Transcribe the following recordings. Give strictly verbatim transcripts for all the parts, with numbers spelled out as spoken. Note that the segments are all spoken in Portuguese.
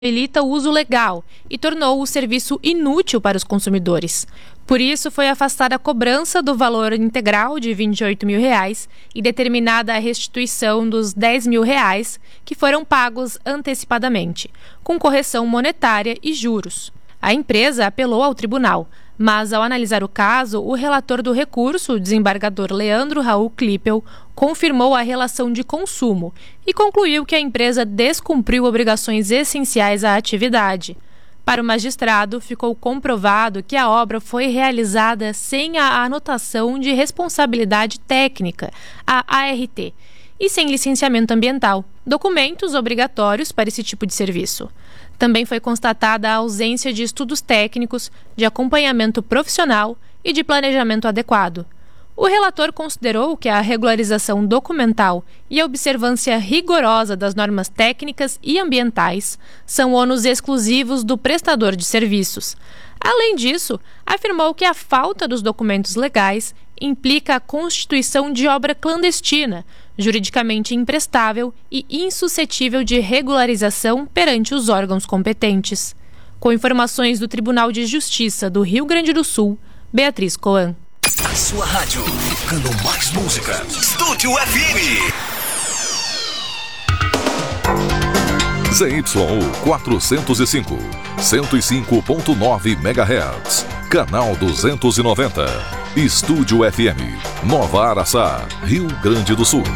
possibilita o uso legal e tornou o serviço inútil para os consumidores. Por isso, foi afastada a cobrança do valor integral de vinte e oito mil reais e determinada a restituição dos dez mil reais que foram pagos antecipadamente, com correção monetária e juros. A empresa apelou ao tribunal, mas ao analisar o caso, o relator do recurso, o desembargador Leandro Raul Klippel, confirmou a relação de consumo e concluiu que a empresa descumpriu obrigações essenciais à atividade. Para o magistrado, ficou comprovado que a obra foi realizada sem a anotação de responsabilidade técnica, a A R T, e sem licenciamento ambiental, documentos obrigatórios para esse tipo de serviço. Também foi constatada a ausência de estudos técnicos, de acompanhamento profissional e de planejamento adequado. O relator considerou que a regularização documental e a observância rigorosa das normas técnicas e ambientais são ônus exclusivos do prestador de serviços. Além disso, afirmou que a falta dos documentos legais implica a constituição de obra clandestina, juridicamente imprestável e insuscetível de regularização perante os órgãos competentes. Com informações do Tribunal de Justiça do Rio Grande do Sul, Beatriz Coan. A sua rádio, tocando mais música. Estúdio F M. Z Y U quatrocentos e cinco, cento e cinco ponto nove megahertz. Canal duzentos e noventa. Estúdio F M, Nova Araçá, Rio Grande do Sul.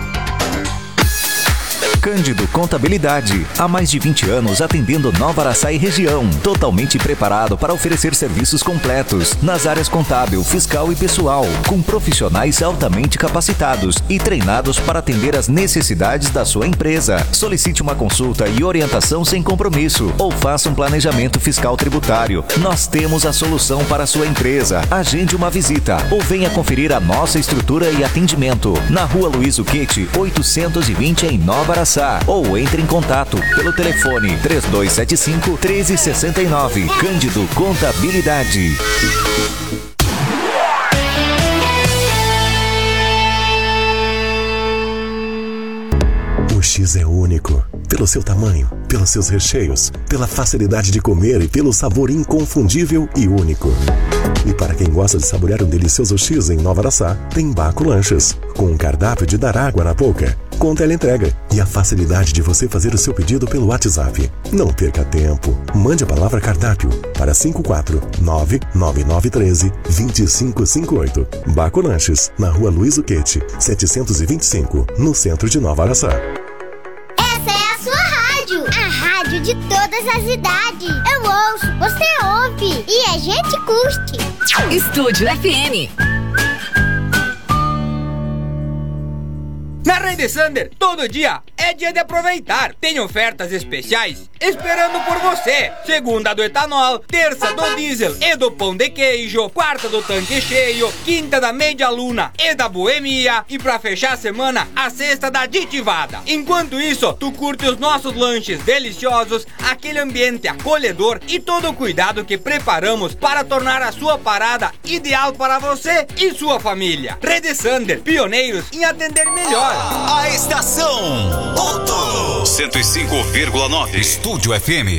Cândido Contabilidade, há mais de vinte anos atendendo Nova Araçá e região, totalmente preparado para oferecer serviços completos nas áreas contábil, fiscal e pessoal, com profissionais altamente capacitados e treinados para atender às necessidades da sua empresa. Solicite uma consulta e orientação sem compromisso ou faça um planejamento fiscal tributário. Nós temos a solução para a sua empresa. Agende uma visita ou venha conferir a nossa estrutura e atendimento na Rua Luiz Uquete, oitocentos e vinte em Nova Araçá. Ou entre em contato pelo telefone três dois sete cinco, três zero seis nove. Cândido Contabilidade. O X é único, pelo seu tamanho, pelos seus recheios, pela facilidade de comer e pelo sabor inconfundível e único. E para quem gosta de saborear um delicioso X em Nova Araçá, tem Baco Lanches, com um cardápio de dar água na boca, com teleentrega e a facilidade de você fazer o seu pedido pelo WhatsApp. Não perca tempo. Mande a palavra cardápio para cinco quatro nove nove nove um três, dois cinco cinco oito. Baco Lanches, na Rua Luiz Uquete, setecentos e vinte e cinco, no centro de Nova Araçá. Essa é a sua rádio, a rádio de todas as idades. Eu ouço, você ouve e a gente curte. Estúdio F M. Na Rede Sander, todo dia é dia de aproveitar. Tem ofertas especiais esperando por você. Segunda do etanol, terça do diesel e do pão de queijo, quarta do tanque cheio, quinta da meia luna e da boemia e pra fechar a semana, a sexta da aditivada. Enquanto isso, tu curte os nossos lanches deliciosos, aquele ambiente acolhedor e todo o cuidado que preparamos para tornar a sua parada ideal para você e sua família. Rede Sander, pioneiros em atender melhor. A estação Outro cento e cinco vírgula nove. Estúdio F M.